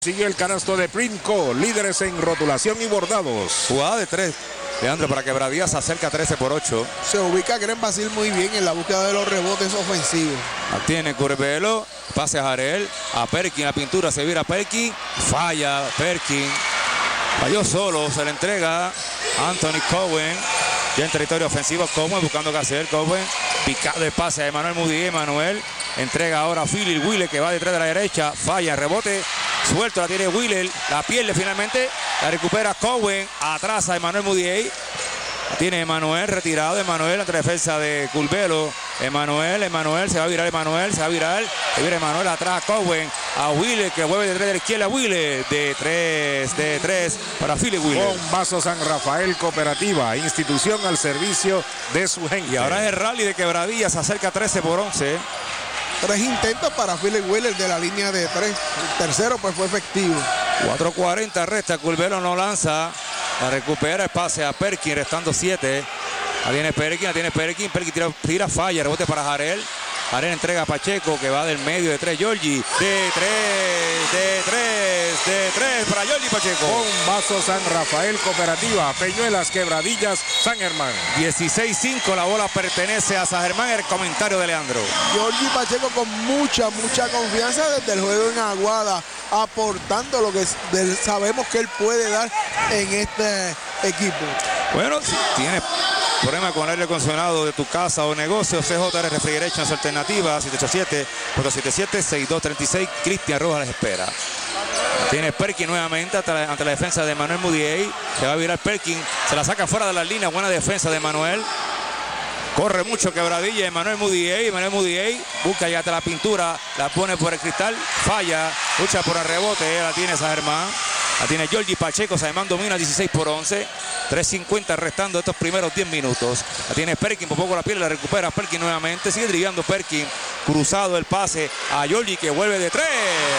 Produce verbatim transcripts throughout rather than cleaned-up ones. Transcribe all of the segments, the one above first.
Sigue el canasto de Primco, líderes en rotulación y bordados. Jugada de tres, Leandro, para Quebradilla se acerca a trece por ocho. Se ubica Gren Basil muy bien en la búsqueda de los rebotes ofensivos. La tiene Curbelo, pase a Jarel, a Perkin, la pintura se vira a Perkin, falla Perkin, falló solo, se le entrega Anthony Cowen, ya en territorio ofensivo. Cowen buscando qué hacer, Cowen, picado el pase a Emanuel Mudiay. Emanuel entrega ahora a Philip Wheeler, que va detrás de la derecha, falla, rebote, suelto, la tiene Wheeler, la pierde finalmente, la recupera Cowen, atrás a Emanuel Mudiay. Tiene Emanuel retirado, Emanuel ante la defensa de Curbelo. Emanuel, Emanuel, se va a virar Emanuel, se va a virar, se vira Emanuel atrás a Cowen, a Wheeler que vuelve de tres de la izquierda, Wheeler de tres, de tres para Philip Wheeler. Bombazo San Rafael Cooperativa, institución al servicio de su gente. Y ahora es el rally de Quebradilla, se acerca a trece por once. Tres intentos para Philip Wheeler de la línea de tres. El tercero pues fue efectivo. cuatro cuarenta resta, Curbelo no lanza. La recupera el pase a Perkin, restando siete. La tiene Perkin, la tiene Perkin. Perkin tira, tira falla, rebote para Jarel. Jarel entrega a Pacheco, que va del medio de tres. Giorgi, de tres, de tres, de tres para Giorgi Pacheco. Bombazo San Rafael Cooperativa, Peñuelas, Quebradillas, San Germán. dieciséis cinco, la bola pertenece a San Germán. El comentario de Leandro. Giorgi Pacheco con mucha, mucha confianza desde el juego en Aguada, aportando lo que sabemos que él puede dar en este equipo. Bueno, si tiene problema con el aire acondicionado de tu casa o negocio, C J R Refrigeration es alternativa. Siete ocho siete, cuatro siete siete, seis dos tres seis. Cristian Rojas les espera. Tiene Perkin nuevamente ante la, ante la defensa de Emanuel Mudiay. Se va a virar Perkin, se la saca fuera de la línea. Buena defensa de Emanuel. Corre mucho Quebradilla, Emanuel Mudiay. Emanuel Mudiay busca ya hasta la pintura, la pone por el cristal, falla, lucha por el rebote, la tiene San Germán. La tiene Giorgi Pacheco, San Germán domina dieciséis por once. tres cincuenta restando estos primeros diez minutos. La tiene Perkin, por poco la pierde, la recupera Perkin nuevamente. Sigue dribleando Perkin, cruzado el pase a Giorgi, que vuelve de tres.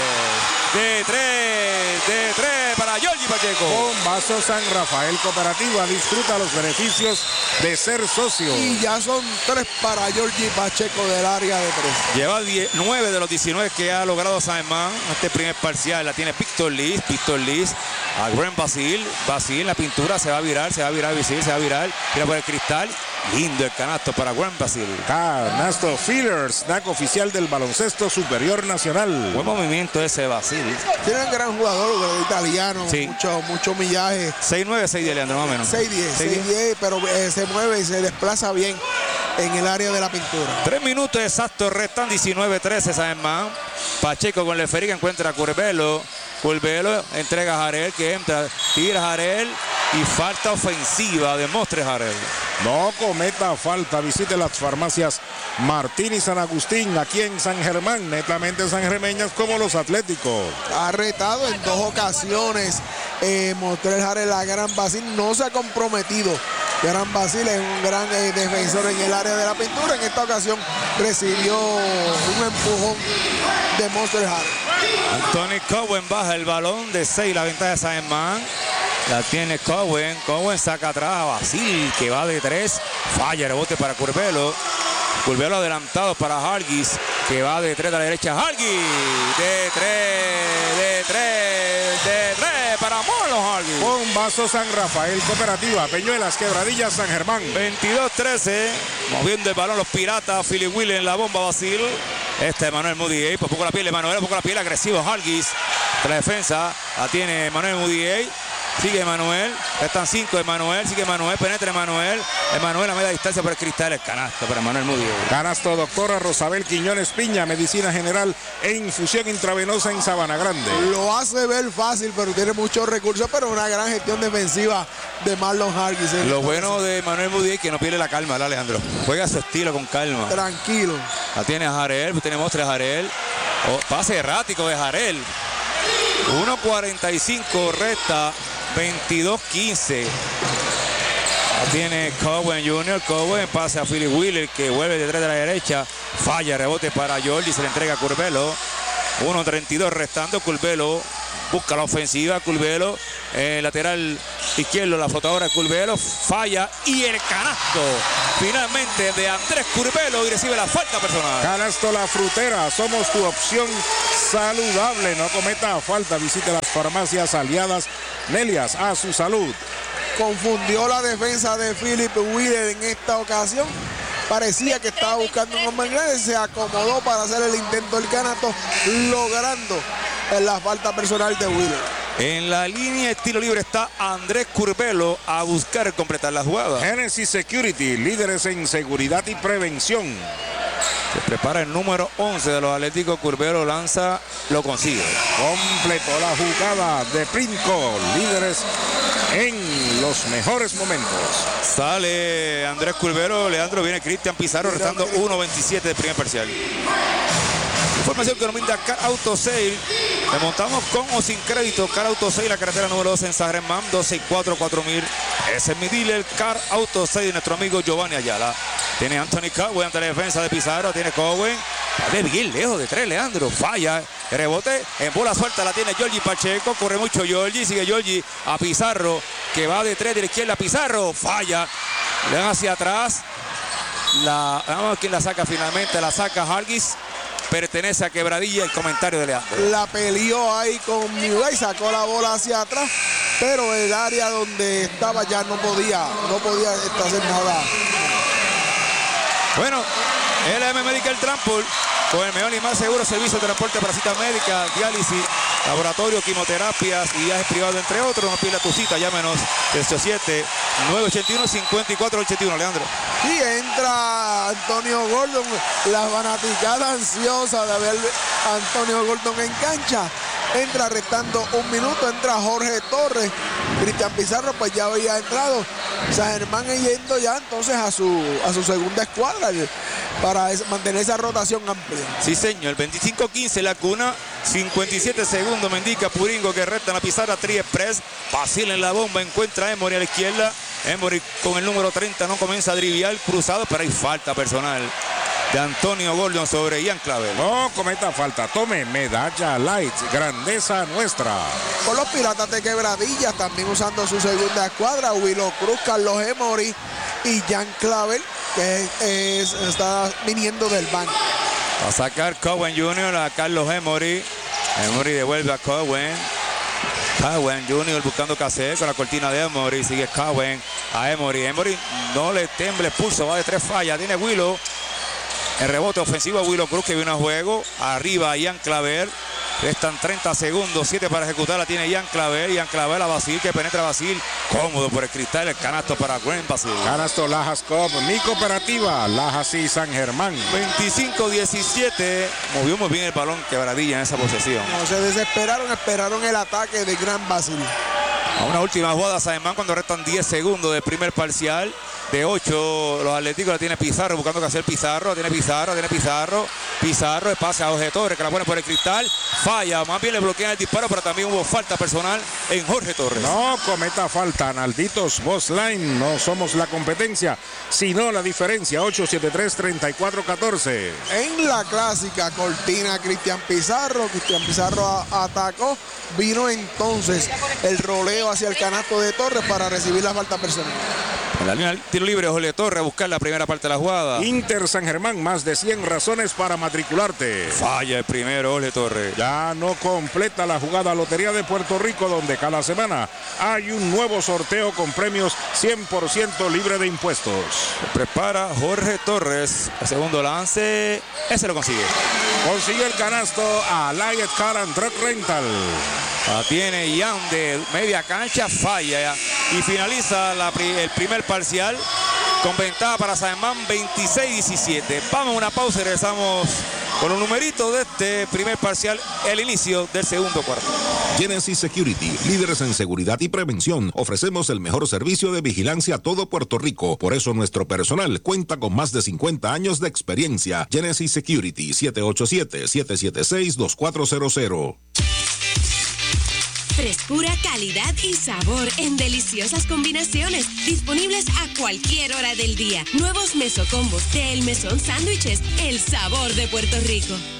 De tres, de tres para Giorgi Pacheco. Bombazo San Rafael Cooperativa, disfruta los beneficios de ser socio. Y ya son tres para Giorgi Pacheco del área de tres. Lleva nueve de los diecinueve que ha logrado San Germán. Este primer parcial la tiene Víctor Liz, Víctor Liz a Gren Basil, Basil, la pintura se va a virar, se va a virar, Basil, se va a virar, tira por el cristal. Lindo el canasto para Gren Basil. Canasto Feeders, snack oficial del baloncesto superior nacional. Buen movimiento ese Basil. Tiene un gran jugador, italiano, sí. mucho, mucho millaje. seis nueve, seis diez, Leandro, más o menos. seis diez, seis diez, pero eh, se mueve y se desplaza bien en el área de la pintura. Tres minutos exactos, restan diecinueve trece San Germán. Pacheco con Leferica encuentra a Curbelo. Curbelo entrega a Jarel, que entra, tira a Jarel y falta ofensiva de Mostre Jarel. No cometa falta, visite las farmacias Martín y San Agustín aquí en San Germán, netamente sangermeñas como los Atléticos. Ha retado en dos ocasiones eh, Mostre Jarel, la Gran Basil no se ha comprometido. Gran Basil es un gran eh, defensor en el área de la pintura. En esta ocasión recibió un empujón de Mostre Jarel. Anthony Cowen baja el balón de seis, la ventaja de San Germán. La tiene Cowen, Cowen saca atrás a Basil, que va de tres, falla, rebote para Curbelo. Curbelo adelantado para Hargis, que va de tres a la derecha. Hargis, de tres, de tres, de tres para Marlon Hargis. Bombazo San Rafael Cooperativa, Peñuelas, Quebradillas, San Germán. veintidós trece, moviendo el balón los Piratas, Philip Wheeler en la bomba, Basil. Este es Emanuel Mudiay, por poco la piel, Emanuel, por poco la piel, agresivo Hargis. La defensa la tiene Emanuel Mudiay. Sigue Emanuel, están cinco, Emanuel, sigue Emanuel, penetra Emanuel. Emanuel a media distancia por el cristal, el canasto para Emanuel Mudiay. Canasto doctora Rosabel Quiñones Piña, medicina general e infusión intravenosa en Sabana Grande. Lo hace ver fácil, pero tiene muchos recursos, pero una gran gestión defensiva de Marlon Hargis. Lo bueno de Emanuel Mudiay que no pierde la calma, ¿verdad, Alejandro? Juega a su estilo con calma. Tranquilo. La tiene Jarel, tiene Mostre Jarel. Oh, pase errático de Jarel. uno cuarenta y cinco resta, veintidós quince. La tiene Cowen junior Cowen, pase a Philip Wheeler, que vuelve detrás de la derecha. Falla, rebote para Giorgi, se le entrega a Curbelo. uno treinta y dos restando, Curbelo busca la ofensiva, Curbelo, eh, lateral izquierdo, la flotadora de Curbelo, falla y el canasto finalmente de Andrés Curbelo y recibe la falta personal. Canasto La Frutera, somos tu opción saludable, no cometa falta. Visite las farmacias aliadas Melias, a su salud. Confundió la defensa de Philip Wheeler en esta ocasión. Parecía que estaba buscando un hombre grande, se acomodó para hacer el intento del canasto, logrando la falta personal de Wheeler. En la línea de tiro libre está Andrés Curbelo a buscar completar la jugada. Genesis Security, líderes en seguridad y prevención. Se prepara el número once de los Atléticos. Curbelo lanza, lo consigue. Completó la jugada de Princo, líderes en los mejores momentos. Sale Andrés Curbelo, Leandro, viene Cristian Pizarro, restando uno veintisiete de primer parcial. Información que nos brinda Car Auto Sale. Remontamos con o sin crédito. Car Auto Sale, la carretera número dos en San Germán, dos seis cuatro, cuatro mil. Ese es mi dealer, Car Auto Sale, de nuestro amigo Giovanni Ayala. Tiene Anthony Cowen ante la defensa de Pizarro. Tiene Cowen. De bien lejos de tres, Leandro. Falla. Rebote. En bola suelta la tiene Giorgi Pacheco. Corre mucho Giorgi. Sigue Giorgi a Pizarro, que va de tres de la izquierda. Pizarro. Falla. Le dan hacia atrás. La, vamos a ver quién la saca finalmente. La saca Hargis. Pertenece a Quebradilla. El comentario de Leandro. La peleó ahí con Miguel y sacó la bola hacia atrás. Pero el área donde estaba ya no podía, no podía hacer nada. Bueno, L M Medical Transport, con el mejor y más seguro servicio de transporte para citas médicas, diálisis, laboratorio, quimioterapias y viajes privados, entre otros. No pierda tu cita, llámenos del ocho siete, nueve ocho uno, cinco cuatro ocho uno, Leandro. Y entra Antonio Gordon, la fanaticada ansiosa de ver a Antonio Gordon en cancha. Entra restando un minuto, entra Jorge Torres. Cristian Pizarro pues ya había entrado. San Germán yendo ya entonces a su, a su segunda escuadra para es, mantener esa rotación amplia. Sí, señor. veinticinco quince la cuna. cincuenta y siete segundos me indica Puringo que resta en la pizarra. Tri Express. Vacila en la bomba. Encuentra a Emory a la izquierda. Emory con el número treinta no comienza a driviar cruzado, pero hay falta personal de Antonio Gordon sobre Ian Clavel. No cometa falta. Tome medalla light. Grandeza nuestra. Con los Piratas de Quebradillas también usando su segunda escuadra. Willow Cruz, Carlos Emory y Jan Clavel, que es, es, está viniendo del banco. Va a sacar Cowen junior a Carlos Emory. Emory devuelve a Cowen. Cowen junior buscando cassette con la cortina de Emory. Sigue Cowen a Emory. Emory no le temble pulso. Va de tres fallas. Tiene Willow. El rebote ofensivo a Willow Cruz, que viene a juego. Arriba Ian Claver. Restan treinta segundos, siete para ejecutar. La tiene Ian Claver. Ian Claver a Basil, que penetra a Basil. Cómodo por el cristal. El canasto para Gwen Basil. Canasto Lajas Coop, mi cooperativa. Lajas y San Germán. veinticinco diecisiete. Movió muy bien el balón Quebradilla en esa posesión. No se desesperaron, esperaron el ataque de Gran Basil. A una última jugada San Germán cuando restan diez segundos del primer parcial. De ocho, los Atléticos la tiene Pizarro, buscando que hacer Pizarro, tiene Pizarro, tiene Pizarro, Pizarro, el pase a Jorge Torres, que la pone por el cristal, falla, más bien le bloquean el disparo, pero también hubo falta personal en Jorge Torres. No cometa falta, Nalditos Boss Line, no somos la competencia, sino la diferencia. Ocho siete tres, tres cuatro uno cuatro. En la clásica cortina Cristian Pizarro, Cristian Pizarro a, atacó, vino entonces el roleo hacia el canasto de Torres para recibir la falta personal. En la línea del tiro libre, Jorge Torres a buscar la primera parte de la jugada. Inter San Germán, más de cien razones para matricularte. Falla el primero, Jorge Torres. Ya no completa la jugada Lotería de Puerto Rico, donde cada semana hay un nuevo sorteo con premios cien por ciento libre de impuestos. Se prepara Jorge Torres. El segundo lance, ese lo consigue. Consigue el canasto a Light Car and Truck Rental. La tiene Ian de media cancha, falla y finaliza la, el primer parcial con ventaja para San Germán veintiséis diecisiete. Vamos a una pausa y regresamos con los numeritos de este primer parcial, el inicio del segundo cuarto. Genesis Security, líderes en seguridad y prevención. Ofrecemos el mejor servicio de vigilancia a todo Puerto Rico. Por eso nuestro personal cuenta con más de cincuenta años de experiencia. Genesis Security, siete ocho siete, siete siete seis, dos cuatro cero cero. Frescura, calidad y sabor en deliciosas combinaciones. Disponibles a cualquier hora del día. Nuevos mesocombos de El Mesón Sándwiches. El sabor de Puerto Rico.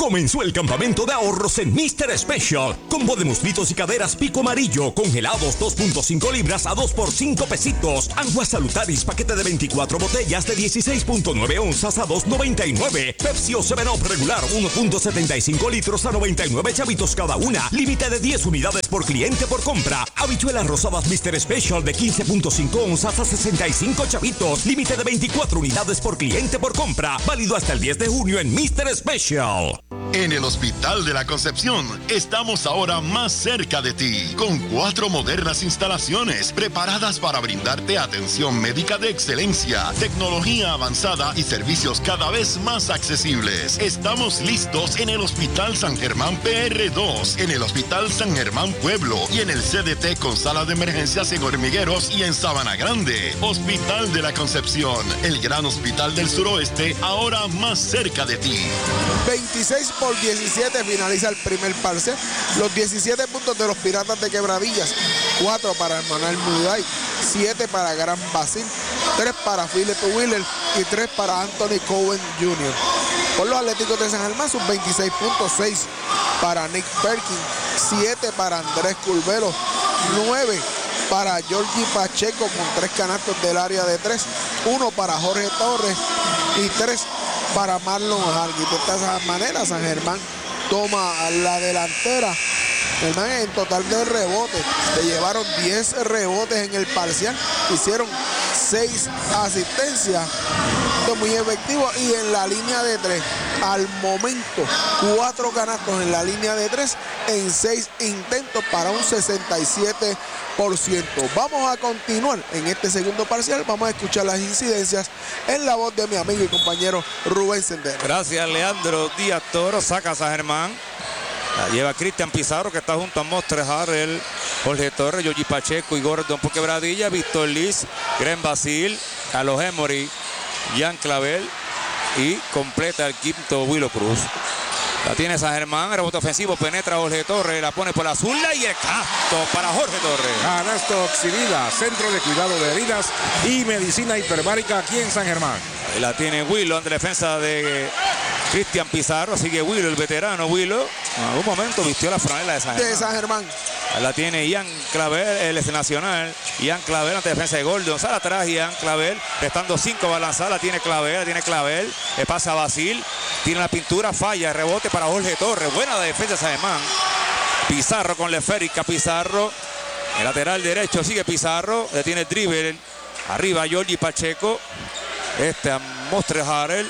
Comenzó el campamento de ahorros en mister Special. Combo de muslitos y caderas pico amarillo, congelados dos punto cinco libras a dos por cinco pesitos. Agua Salutaris, paquete de veinticuatro botellas de dieciséis punto nueve onzas a dos noventa y nueve. Pepsi o seven up regular uno punto setenta y cinco litros a noventa y nueve chavitos cada una. Límite de diez unidades por cliente por compra. Habichuelas rosadas mister Special de quince punto cinco onzas a sesenta y cinco chavitos. Límite de veinticuatro unidades por cliente por compra. Válido hasta el diez de junio en mister Special. En el Hospital de la Concepción estamos ahora más cerca de ti, con cuatro modernas instalaciones preparadas para brindarte atención médica de excelencia, tecnología avanzada y servicios cada vez más accesibles. Estamos listos en el Hospital San Germán P R dos, en el Hospital San Germán Pueblo y en el C D T con sala de emergencias en Hormigueros y en Sabana Grande. Hospital de la Concepción, el gran hospital del suroeste, ahora más cerca de ti. veintiséis por diecisiete finaliza el primer parcial. Los diecisiete puntos de los Piratas de Quebradillas. cuatro para Manuel Muday, siete para Gran Basil, tres para Philip Wheeler y tres para Anthony Cohen junior Por los Atléticos de San Germán, sus veintiséis puntos, seis para Nick Perkins, siete para Andrés Curvelo, nueve para Georgie Pacheco con tres canastos del área de tres, uno para Jorge Torres y tres para Marlon Hargit. De esta manera San Germán toma la delantera. Germán en total de rebotes, se llevaron diez rebotes en el parcial, hicieron seis asistencias, esto es muy efectivo, y en la línea de tres, al momento, cuatro canastos en la línea de tres, en seis intentos para un sesenta y siete por ciento. Vamos a continuar en este segundo parcial, vamos a escuchar las incidencias en la voz de mi amigo y compañero Rubén Sendero. Gracias, Leandro Díaz Toro, saca a San Germán. La lleva Cristian Pizarro, que está junto a Monster Harrell, Jorge Torres, Yogi Pacheco y Gordon por Quebradilla, Víctor Liz, Gren Basil, Carlos Emory, Jan Clavel y completa el quinto Willow Cruz. La tiene San Germán, rebote ofensivo, penetra Jorge Torres, la pone por la zurda y el casto para Jorge Torres. Canasto Oxivida, centro de cuidado de heridas y medicina hiperbárica aquí en San Germán. Ahí la tiene Willow ante defensa de Cristian Pizarro, sigue Willow, el veterano Willow. En algún momento vistió la franela de San Germán. De San Germán. Ahí la tiene Ian Clavel, el ex nacional. Ian Clavel ante defensa de Gordon. Sale atrás Ian Clavel, restando cinco va a lanzar. La tiene Clavel, la tiene Clavel. Le pasa a Basil. Tiene la pintura, falla, rebote para Jorge Torres. Buena la defensa de San Germán. Pizarro con la esférica, Pizarro. El lateral derecho sigue Pizarro. Le tiene el dribble. Arriba Georgie Pacheco. Este a Monster Harrell.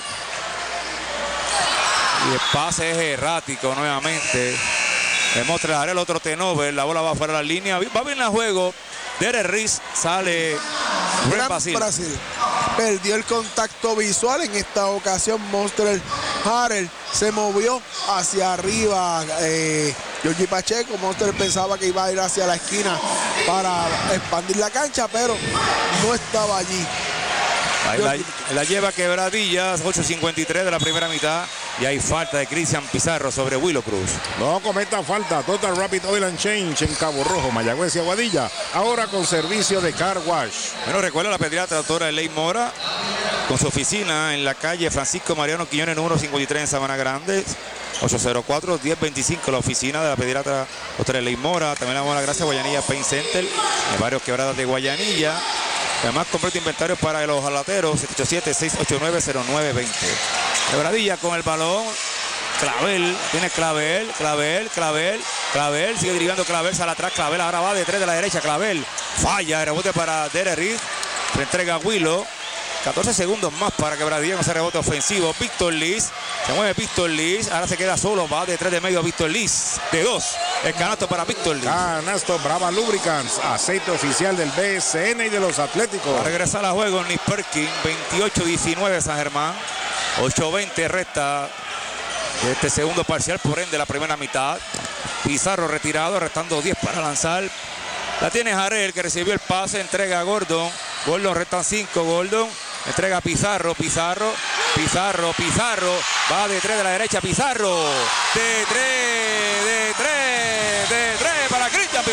Y el pase es errático nuevamente. Le muestra el otro Tenover. La bola va fuera de la línea. Va bien el juego. Derek Riz sale. Gran Brasil. Brasil. Perdió el contacto visual. En esta ocasión, Monster Harrell se movió hacia arriba. Eh, Georgie Pacheco. Monster pensaba que iba a ir hacia la esquina para expandir la cancha, pero no estaba allí. Ahí la, la lleva Quebradillas, ocho cincuenta y tres de la primera mitad. Y hay falta de Cristian Pizarro sobre Willow Cruz. No cometa falta. Total Rapid Oil and Change en Cabo Rojo, Mayagüez y Aguadilla. Ahora con servicio de Car Wash. Bueno, recuerda la pediatra doctora Ley Mora, con su oficina en la calle Francisco Mariano Quiñones, número cincuenta y tres en Sabana Grande. ocho cero cuatro, diez veinticinco, la oficina de la pediatra doctora Ley Mora. También le damos las gracias a Guayanilla Paint Center, en varios quebradas de Guayanilla. Además, completa inventario para los jalateros, siete ocho siete, seis ocho nueve, cero nueve dos cero. Quebradilla con el balón. Clavel, tiene Clavel, Clavel, Clavel, Clavel, sigue derivando Clavel, sale atrás, Clavel ahora va de tres de la derecha, Clavel, falla, el rebote para Derek Reed, le entrega a Willow, catorce segundos más para Quebradilla con ese rebote ofensivo. Víctor Liz, se mueve Víctor Liz, ahora se queda solo, va de tres de medio a Víctor Liz, de dos, el canasto para Víctor Liz. Canasto Brava Lubricants, aceite oficial del B S N y de los Atléticos. A regresar a juego Nick Perkins, veintiocho diecinueve San Germán, ocho veinte resta este segundo parcial, por ende la primera mitad. Pizarro retirado, restando diez para lanzar. La tiene Harrell, que recibió el pase, entrega a Gordon. Gordon, restan cinco, Gordon. Entrega a Pizarro, Pizarro, Pizarro, Pizarro. Va de tres de la derecha, Pizarro. De tres, de tres, de tres para Cristian Pizarro.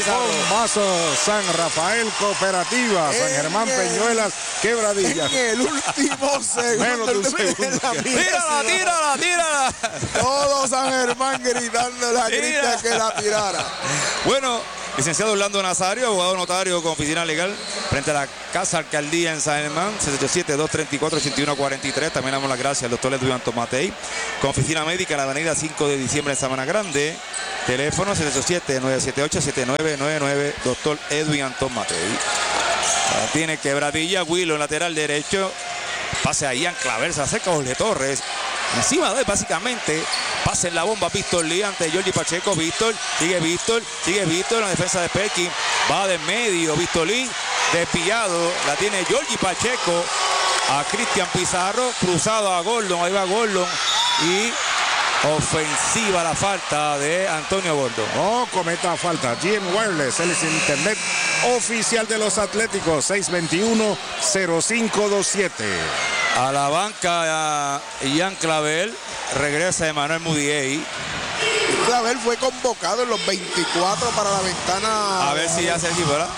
Pizarro. Bombazo San Rafael Cooperativa, San Germán, el, Peñuelas, Quebradillas. En el último segundo. Menos de un segundo. ¡Tírala, tírala, tírala! Todo San Germán gritándole a Cristian que la tirara. Bueno, licenciado Orlando Nazario, abogado notario con oficina legal frente a la Casa Alcaldía en San Germán, siete ocho siete, dos tres cuatro, ocho uno cuatro tres. También damos las gracias al doctor Edwin Tomatei, con oficina médica en la avenida cinco de diciembre en Sabana Grande. Teléfono siete ocho siete, nueve siete ocho, siete nueve nueve nueve, doctor Edwin Antón Matei. Tiene Quebradilla, Willow en lateral derecho. Pase a Ian Clavel, se acerca Jorge Torres. Encima de él, básicamente, pase en la bomba Víctor Lee ante Jordi Pacheco. Víctor, sigue Víctor, sigue Víctor en la defensa de Perkin. Va de medio, Víctor Lee, desviado. La tiene Jordi Pacheco a Cristian Pizarro, cruzado a Gordon. Ahí va Gordon y ofensiva la falta de Antonio Gordon. Oh, cometa falta. G M Wireless, el internet oficial de los Atléticos, seis dos uno, cero cinco dos siete. A la banca, Ian Clavel, regresa Emanuel Mudiay. Clavel fue convocado en los veinticuatro para la ventana. A ver si ya se equipo, ¿verdad?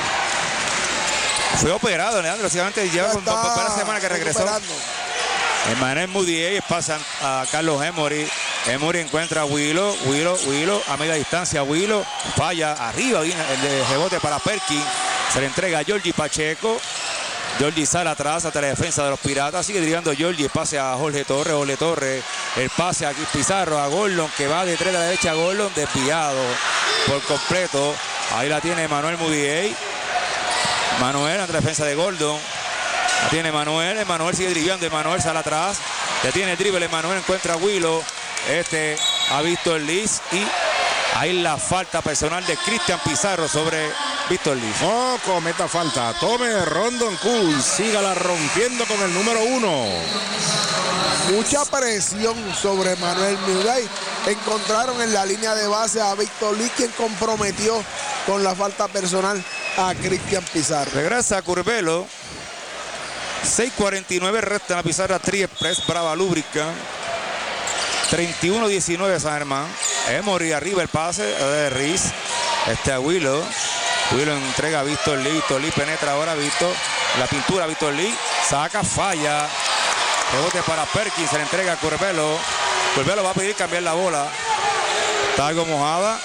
Fue operado, Leandro, básicamente lleva con la semana que regresó. Recuperando. Emanuel Mudiay pasa a Carlos Emory. Emory encuentra a Willow, Willow, Willow a media distancia. Willow falla arriba, viene el de rebote para Perkin. Se le entrega a Jordi Pacheco. Jordi sale atrás hasta la defensa de los Piratas. Sigue dribando Jordi. El pase a Jorge Torres. Jorge Torres. El pase a Pizarro, a Gordon, que va de tres de la derecha. Gordon desviado por completo. Ahí la tiene Manuel Mudiay. Manuel ante la defensa de Gordon. La tiene Manuel. Manuel sigue driblando. Manuel sale atrás. Ya tiene el drible. Manuel encuentra a Willow. Este ha visto el Liz. Y ahí la falta personal de Cristian Pizarro sobre Víctor Liz. Oh, cometa falta. Tome Rondon Cool. Sígala rompiendo con el número uno. Mucha presión sobre Manuel Mudiay. Encontraron en la línea de base a Víctor Liz, quien comprometió con la falta personal a Cristian Pizarro. Regresa Curbelo. seis cuarenta y nueve resta en la pizarra Tri-Express Brava Lúbrica. treinta y uno diecinueve San Germán. Emory arriba el pase de Riz. Este a Willow. Willow entrega a Víctor Lee. Víctor Lee penetra ahora. Víctor. La pintura Víctor Lee. Saca, falla. Rebote para Perkins. Se le entrega a Curbelo. Curbelo va a pedir cambiar la bola. Está algo mojada.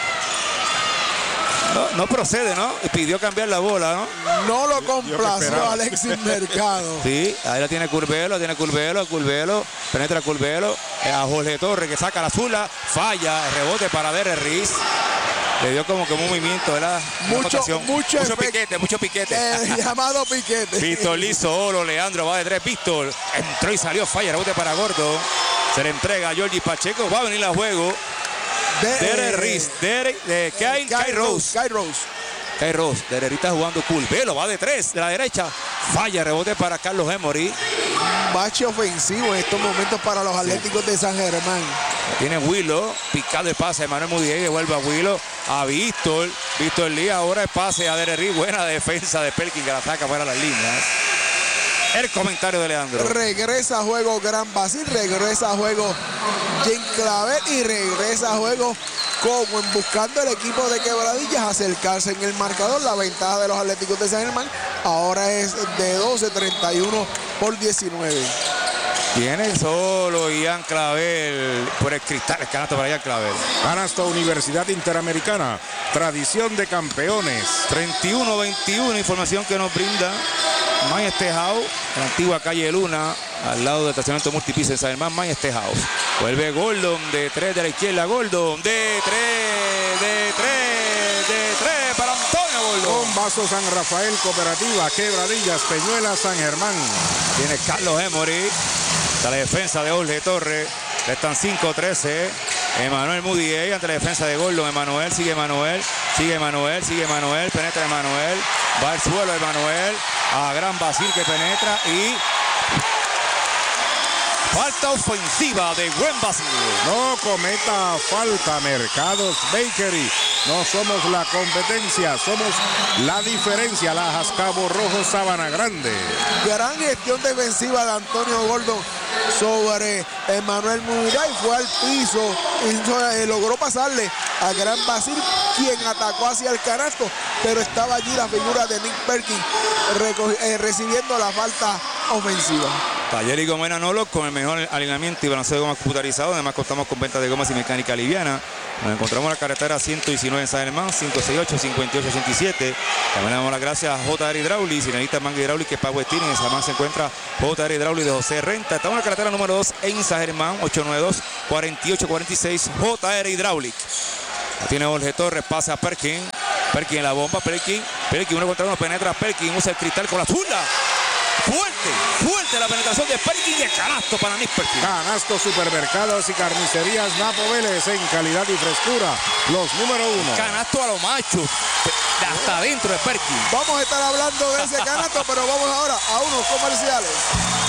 No, no procede, ¿no? Y pidió cambiar la bola, ¿no? No lo complació Alexis Mercado. Sí, ahí la tiene Curbelo, tiene Curbelo, Curbelo, penetra Curbelo, a Jorge Torres que saca la zurda, falla, el rebote para Derek Riz. Le dio como que un movimiento, ¿verdad? Mucho, mucho, mucho piquete, mucho piquete. Eh, llamado piquete. Víctor Lee solo, Leandro va de tres, Víctor entró y salió, falla, rebote para Gordo. Se le entrega a Jordi Pacheco, va a venir a juego. Derek Riz, Derek, de Kyle, Kyle, Kyle Rose. Kyle Rose. Kyle Rose, Derek Riz está jugando Curbelo, va de tres, de la derecha. Falla, rebote para Carlos Emory. Bache ofensivo en estos momentos para los Atléticos sí. de San Germán. Tiene Willow, picado el pase de Manuel Mudiay, devuelve a Willow, a Víctor. Víctor Lee, ahora el pase a Derek Riz, buena defensa de Perkin que la saca fuera las líneas. El comentario de Leandro. Regresa a juego Gran Basil, regresa a juego Jim Clavel y regresa a juego como en buscando el equipo de Quebradillas acercarse en el marcador. La ventaja de los Atléticos de San Germán ahora es de doce, treinta y uno por diecinueve. Tiene solo Ian Clavel por el cristal, el canasto para Ian Clavel. Canasto Universidad Interamericana, tradición de campeones. treinta y uno veintiuno, información que nos brinda Majesté House, en la antigua calle Luna, al lado del estacionamiento multipiso en San Germán. Majesté House. Vuelve Gordon de tres de la izquierda. Gordon de tres, de tres, de tres para Antonio Gordon. Bombazo San Rafael Cooperativa, Quebradillas, Peñuelas, San Germán. Tiene Carlos Emory. Está la defensa de Jorge Torres. Restan cinco trece. Emanuel Mudiay ante la defensa de Gordon. Emanuel, sigue Emanuel, sigue Emanuel, sigue Emanuel, penetra Emanuel. Va al suelo Emanuel. A Gran Basil que penetra y Falta ofensiva de Gwen Basil. No cometa falta, Mercados Bakery. No somos la competencia, somos la diferencia. Lajas, Cabo Rojo, Sabana Grande. Gran gestión defensiva de Antonio Gordon sobre Emanuel Muiray. Fue al piso y eh, logró pasarle a Gran Basil, quien atacó hacia el canasto, pero estaba allí la figura de Nick Perkins eh, recibiendo la falta ofensiva. Taller y Goma Nolo con el mejor alineamiento y balanceo de goma computarizado. Además contamos con venta de gomas y mecánica liviana. Nos encontramos en la carretera ciento diecinueve en San Germán, cinco seis ocho, cinco ocho ocho siete. También le damos las gracias a J R Hydraulics. Si necesita manga hidráulica que Power Steering, en San Germán se encuentra J R Hydraulics de José Renta. Estamos en la carretera número dos en San Germán, ocho nueve dos, cuatro ocho cuatro seis, J R Hydraulics. Tiene Jorge Torres, pasa a Perkins. Perkins en la bomba, Perkins. Perkins uno contra uno, penetra Perkins, usa el cristal con la zurda. Fuerte, fuerte la penetración de Perkins y el canasto para Nick Perkins. Canasto, supermercados y carnicerías Napo Vélez en calidad y frescura. Los número uno. Canasto a lo macho, de hasta adentro de Perkins. Vamos a estar hablando de ese canasto, pero vamos ahora a unos comerciales.